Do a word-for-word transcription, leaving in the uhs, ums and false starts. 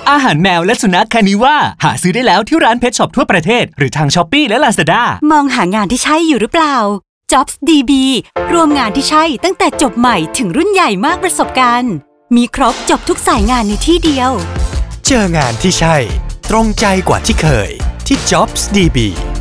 อาหารแมวและสุนัขคานิว่าหาซื้อได้แล้วที่ร้านเพชช็อปทั่วประเทศหรือทาง Shopee และ Lazada มองหางานที่ใช่อยู่หรือเปล่า Jobs ดี บี รวมงานที่ใช่ตั้งแต่จบใหม่ถึงรุ่นใหญ่มากประสบการณ์มีครบจบทุกสายงานในที่เดียวเจองานที่ใช่ตรงใจกว่าที่เคยที่ Jobs ดี บี